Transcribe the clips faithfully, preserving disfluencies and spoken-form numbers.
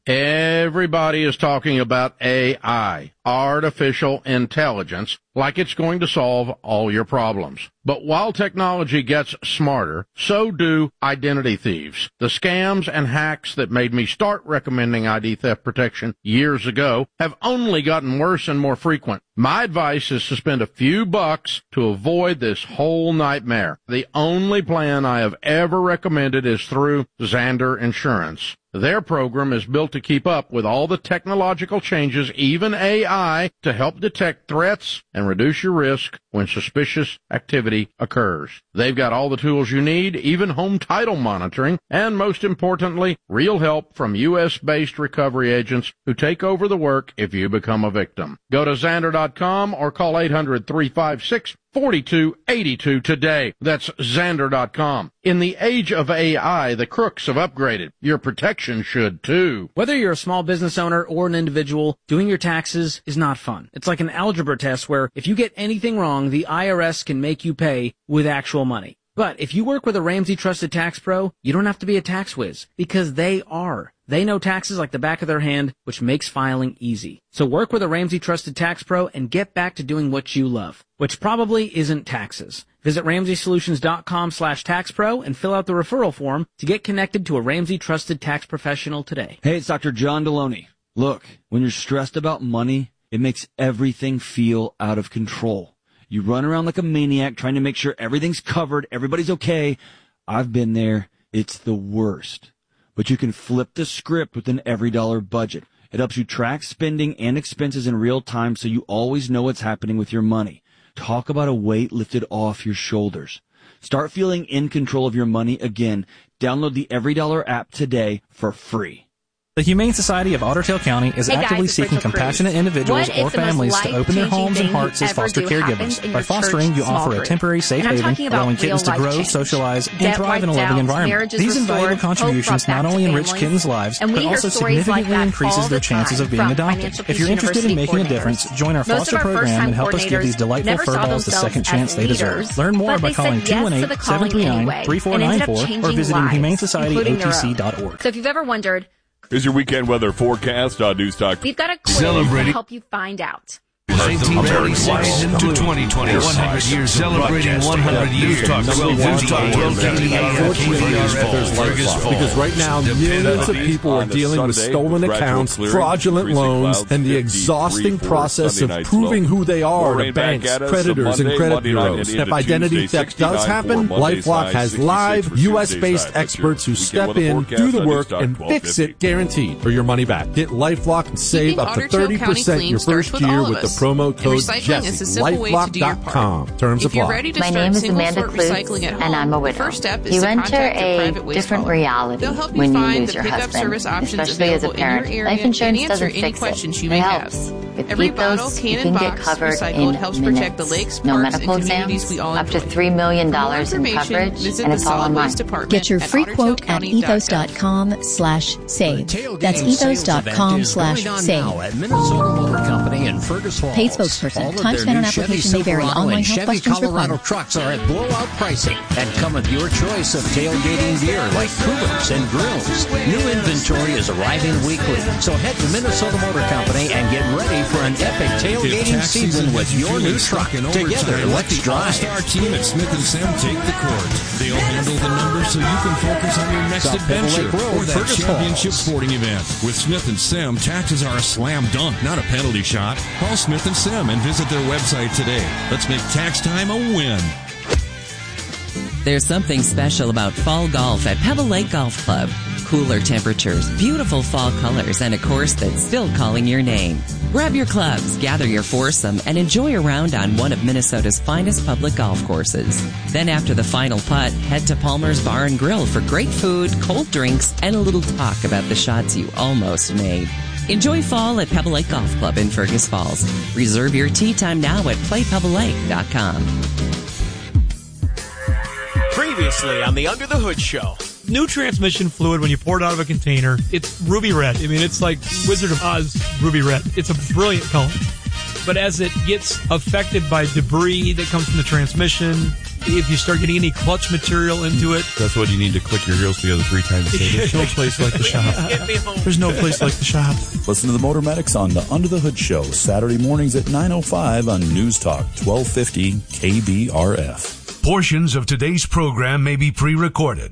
Everybody is talking about A I, artificial intelligence, like it's going to solve all your problems. But while technology gets smarter, so do identity thieves. The scams and hacks that made me start recommending I D theft protection years ago have only gotten worse and more frequent. My advice is to spend a few bucks to avoid this whole nightmare. The only plan I have ever recommended is through Zander Insurance. Their program is built to keep up with all the technological changes, even A I, to help detect threats and reduce your risk when suspicious activity occurs. They've got all the tools you need, even home title monitoring, and most importantly, real help from U S-based recovery agents who take over the work if you become a victim. Go to Zander dot com or call eight hundred, three five six, four two eight two today. That's Zander dot com. In the age of A I, the crooks have upgraded. Your protection should too. Whether you're a small business owner or an individual, doing your taxes is not fun. It's like an algebra test where if you get anything wrong, the I R S can make you pay with actual money. But if you work with a Ramsey Trusted Tax Pro, you don't have to be a tax whiz, because they are. They know taxes like the back of their hand, which makes filing easy. So work with a Ramsey Trusted Tax Pro and get back to doing what you love, which probably isn't taxes. Visit Ramsey Solutions dot com slash tax pro and fill out the referral form to get connected to a Ramsey Trusted Tax Professional today. Hey, it's Doctor John Deloney. Look, when you're stressed about money, it makes everything feel out of control. You run around like a maniac trying to make sure everything's covered, everybody's okay. I've been there. It's the worst. But you can flip the script with an Every Dollar budget. It helps you track spending and expenses in real time so you always know what's happening with your money. Talk about a weight lifted off your shoulders. Start feeling in control of your money again. Download the Every Dollar app today for free. The Humane Society of Otter Tail County is hey guys, actively seeking Rachel compassionate Cruz. individuals or families to open their homes and hearts as foster caregivers. By fostering, you offer a temporary safe haven, allowing kittens to grow, change. socialize, and Debt thrive in a loving environment. These invaluable contributions not only enrich kittens' lives, but also significantly like increases their chances of being adopted. If you're interested in making a difference, join our foster our program and help us give these delightful furballs the second chance they deserve. Learn more by calling two one eight, seven three nine, three four nine four or visiting humane society o t c dot org. So if you've ever wondered, here's your weekend weather forecast on News Talk. We've got a quiz to help you find out. nineteen twenty-six to twenty twenty, one hundred years celebrating one hundred years. Because right now, millions of people are dealing with stolen accounts, fraudulent loans, and the exhausting process of proving who they are to banks, creditors, and credit bureaus. If identity theft does happen, LifeLock has live, U S-based experts who step in, do the work, and fix it guaranteed for your money back. Get LifeLock and save up to thirty percent your first year with the promo code Jesse. LifeLock dot com. Terms apply. My name is Amanda Klutz, and I'm a widow. You enter a different reality when you lose your husband, especially as a parent. Life insurance doesn't fix it. It helps. With Ethos, you can get covered in minutes. No medical exams, up to three million dollars in coverage, and it's all online. Get your free quote at ethos dot com slash save. That's ethos dot com slash save. Paid spokesperson. Time spent on application may vary. Online health questions required. Colorado trucks are at blowout pricing and come with your choice of tailgating gear like coolers and grills. New inventory is arriving weekly, so head to Minnesota Motor Company and get ready for an epic tailgating season with your new truck. Together, let's drive. Star team at Smith and Sam take the court. They'll handle the numbers so you can focus on your next adventure or that championship sporting event. With Smith and Sam, taxes are a slam dunk, not a penalty shot. Call Smith and Sam and visit their website today. Let's make tax time a win. There's something special about fall golf at Pebble Lake Golf Club. Cooler temperatures, beautiful fall colors, and a course that's still calling your name. Grab your clubs, gather your foursome, and enjoy a round on one of Minnesota's finest public golf courses. Then after the final putt, head to Palmer's Bar and Grill for great food, cold drinks, and a little talk about the shots you almost made. Enjoy fall at Pebble Lake Golf Club in Fergus Falls. Reserve your tee time now at play pebble lake dot com. Previously on the Under the Hood Show. New transmission fluid, when you pour it out of a container, it's ruby red. I mean, it's like Wizard of Oz ruby red. It's a brilliant color. But as it gets affected by debris that comes from the transmission, if you start getting any clutch material into it. That's what you need to click your heels together three times and say, there's no place like the shop. There's no place like the shop. Listen to the Motor Medics on the Under the Hood Show, Saturday mornings at nine oh five on News Talk, twelve fifty K B R F. Portions of today's program may be pre-recorded.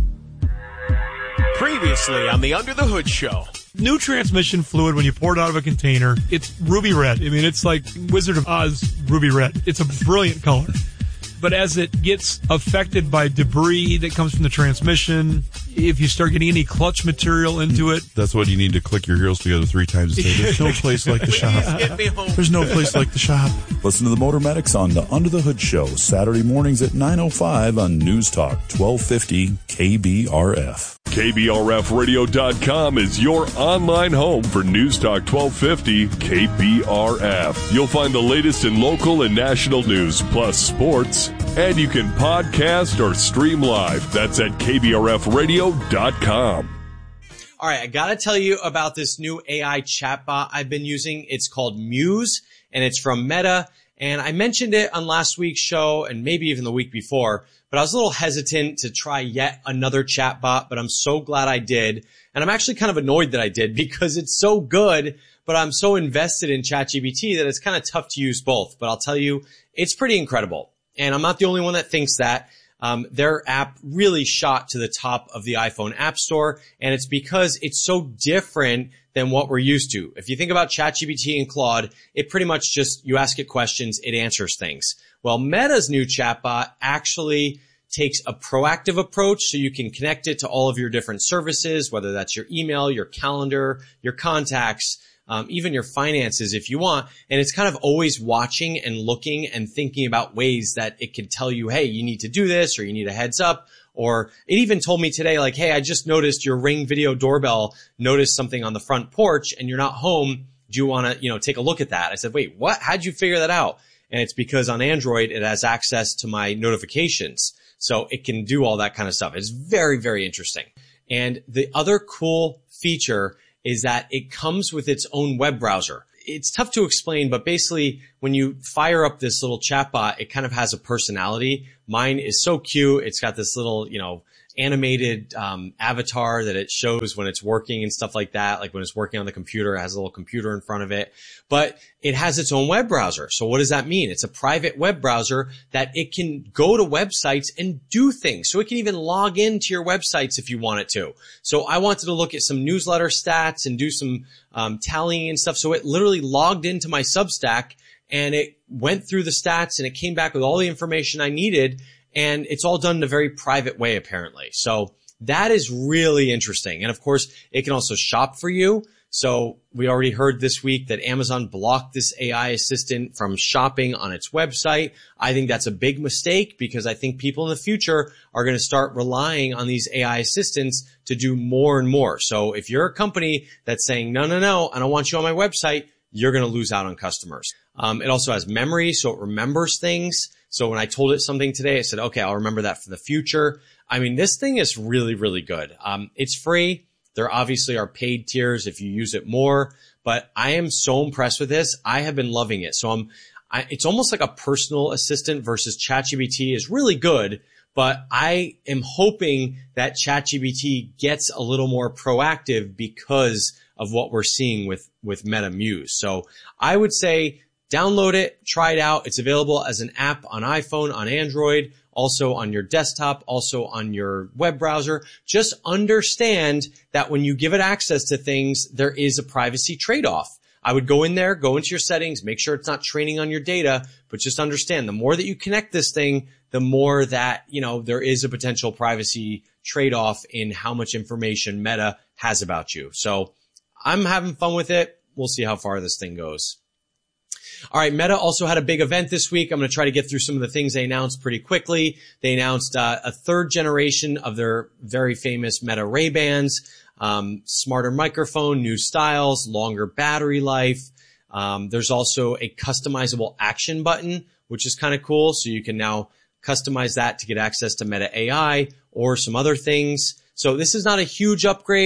Previously on the Under the Hood Show. New transmission fluid, when you pour it out of a container, it's ruby red. I mean, it's like Wizard of Oz ruby red. It's a brilliant color. But as it gets affected by debris that comes from the transmission, if you start getting any clutch material into it. That's what you need to click your heels together three times and say, there's no place like the shop. There's no place like the shop. Listen to the Motor Medics on the Under the Hood Show, Saturday mornings at nine oh five on News Talk, twelve fifty K B R F. K B R F radio dot com is your online home for News Talk twelve fifty K B R F. You'll find the latest in local and national news, plus sports, and you can podcast or stream live. That's at K B R F radio dot com. All right, I got to tell you about this new A I chatbot I've been using. It's called Muse, and it's from Meta. And I mentioned it on last week's show and maybe even the week before, but I was a little hesitant to try yet another chatbot, but I'm so glad I did. And I'm actually kind of annoyed that I did because it's so good, but I'm so invested in ChatGPT that it's kind of tough to use both. But I'll tell you, it's pretty incredible. And I'm not the only one that thinks that. Um, their app really shot to the top of the iPhone App Store, and it's because it's so different than what we're used to. If you think about ChatGPT and Claude, it pretty much just, you ask it questions, it answers things. Well, Meta's new chatbot actually takes a proactive approach, so you can connect it to all of your different services, whether that's your email, your calendar, your contacts, Um, even your finances if you want. And it's kind of always watching and looking and thinking about ways that it can tell you, hey, you need to do this, or you need a heads up. Or it even told me today, like, hey, I just noticed your Ring video doorbell noticed something on the front porch and you're not home. Do you want to, you know, take a look at that? I said, wait, what? How'd you figure that out? And it's because on Android, it has access to my notifications. So it can do all that kind of stuff. It's very, very interesting. And the other cool feature is that it comes with its own web browser. It's tough to explain, but basically when you fire up this little chatbot, it kind of has a personality. Mine is so cute. It's got this little, you know, animated um, avatar that it shows when it's working and stuff like that. Like when it's working on the computer, it has a little computer in front of it. But it has its own web browser. So what does that mean? It's a private web browser that it can go to websites and do things. So it can even log into your websites if you want it to. So I wanted to look at some newsletter stats and do some um, tallying and stuff. So it literally logged into my Substack and it went through the stats and it came back with all the information I needed. And it's all done in a very private way, apparently. So that is really interesting. And of course, it can also shop for you. So we already heard this week that Amazon blocked this A I assistant from shopping on its website. I think that's a big mistake because I think people in the future are going to start relying on these A I assistants to do more and more. So if you're a company that's saying, no, no, no, I don't want you on my website, you're going to lose out on customers. Um, it also has memory, so it remembers things. So when I told it something today, I said, okay, I'll remember that for the future. I mean, this thing is really, really good. Um, it's free. There obviously are paid tiers if you use it more, but I am so impressed with this. I have been loving it. So I'm, I, it's almost like a personal assistant versus ChatGPT is really good, but I am hoping that ChatGPT gets a little more proactive because of what we're seeing with, with Meta Muse. So I would say, download it, try it out. It's available as an app on iPhone, on Android, also on your desktop, also on your web browser. Just understand that when you give it access to things, there is a privacy trade-off. I would go in there, go into your settings, make sure it's not training on your data, but just understand the more that you connect this thing, the more that, you know, there is a potential privacy trade-off in how much information Meta has about you. So I'm having fun with it. We'll see how far this thing goes. All right, Meta also had a big event this week. I'm going to try to get through some of the things they announced pretty quickly. They announced uh, a third generation of their very famous Meta Ray-Bans, um, smarter microphone, new styles, longer battery life. Um, there's also a customizable action button, which is kind of cool. So you can now customize that to get access to Meta A I or some other things. So this is not a huge upgrade,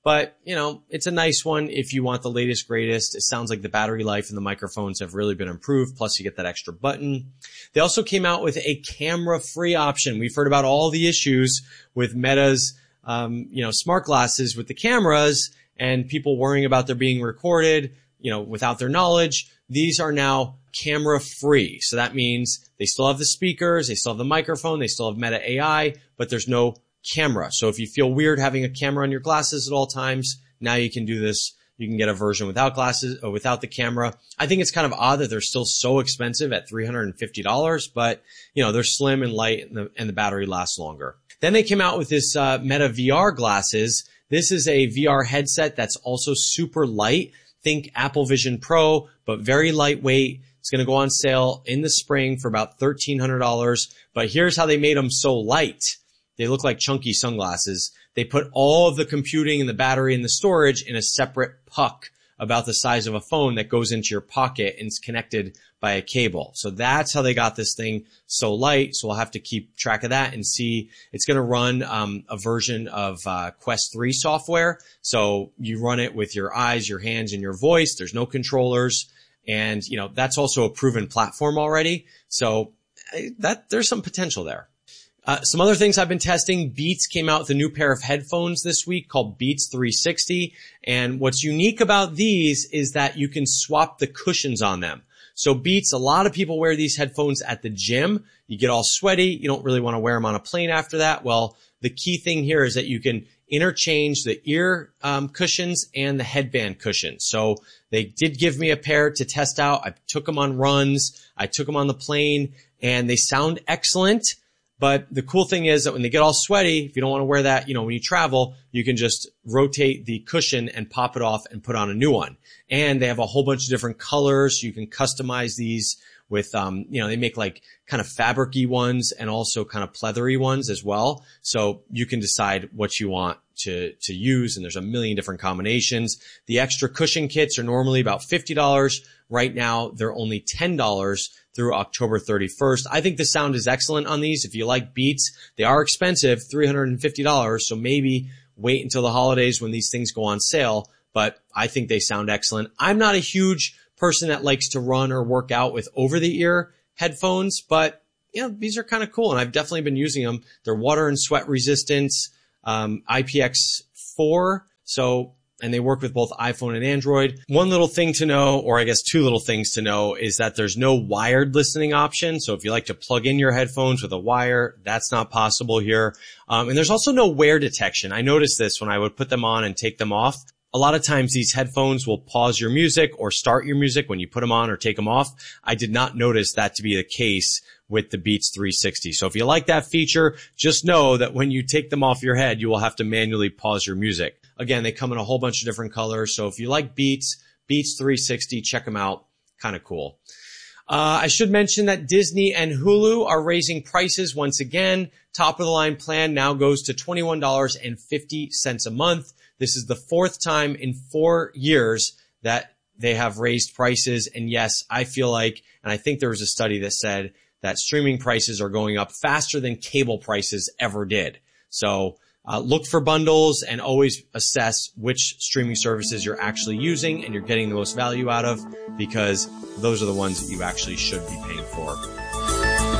But, you know, it's a nice one if you want the latest, greatest. It sounds like the battery life and the microphones have really been improved. Plus, you get that extra button. They also came out with a camera-free option. We've heard about all the issues with Meta's, um, you know, smart glasses with the cameras and people worrying about their being recorded, you know, without their knowledge. These are now camera-free. So that means they still have the speakers, they still have the microphone, they still have Meta A I, but there's no camera. So if you feel weird having a camera on your glasses at all times, now you can do this. You can get a version without glasses or without the camera. I think it's kind of odd that they're still so expensive at three hundred fifty dollars, but you know, they're slim and light and the, and the battery lasts longer. Then they came out with this uh, Meta V R glasses. This is a V R headset that's also super light. Think Apple Vision Pro, but very lightweight. It's going to go on sale in the spring for about thirteen hundred dollars. But here's how they made them so light. They look like chunky sunglasses. They put all of the computing and the battery and the storage in a separate puck about the size of a phone that goes into your pocket and is connected by a cable. So that's how they got this thing so light. So we'll have to keep track of that and see. It's going to run um, a version of uh, Quest three software. So you run it with your eyes, your hands, and your voice. There's no controllers. And, you know, that's also a proven platform already. So that there's some potential there. Uh, some other things I've been testing. Beats came out with a new pair of headphones this week called Beats three sixty. And what's unique about these is that you can swap the cushions on them. So Beats, a lot of people wear these headphones at the gym. You get all sweaty. You don't really want to wear them on a plane after that. Well, the key thing here is that you can interchange the ear um, cushions and the headband cushions. So they did give me a pair to test out. I took them on runs. I took them on the plane and they sound excellent. But the cool thing is that when they get all sweaty, if you don't want to wear that, you know, when you travel, you can just rotate the cushion and pop it off and put on a new one. And they have a whole bunch of different colors. So you can customize these with, um, you know, they make like kind of fabric-y ones and also kind of pleathery ones as well. So you can decide what you want to, to use. And there's a million different combinations. The extra cushion kits are normally about fifty dollars. Right now, they're only ten dollars through October thirty-first. I think the sound is excellent on these. If you like Beats, they are expensive, three hundred fifty dollars. So maybe wait until the holidays when these things go on sale. But I think they sound excellent. I'm not a huge person that likes to run or work out with over-the-ear headphones, but you know, these are kind of cool. And I've definitely been using them. They're water and sweat resistance, um, I P X four. So and they work with both iPhone and Android. One little thing to know, or I guess two little things to know, is that there's no wired listening option. So if you like to plug in your headphones with a wire, that's not possible here. Um, and there's also no wear detection. I noticed this when I would put them on and take them off. A lot of times these headphones will pause your music or start your music when you put them on or take them off. I did not notice that to be the case with the Beats three sixty. So if you like that feature, just know that when you take them off your head, you will have to manually pause your music. Again, they come in a whole bunch of different colors. So if you like Beats, Beats three sixty, check them out. Kind of cool. Uh, I should mention that Disney and Hulu are raising prices once again. Top of the line plan now goes to twenty-one dollars and fifty cents a month. This is the fourth time in four years that they have raised prices. And yes, I feel like, and I think there was a study that said that streaming prices are going up faster than cable prices ever did. So uh, look for bundles and always assess which streaming services you're actually using and you're getting the most value out of, because those are the ones that you actually should be paying for.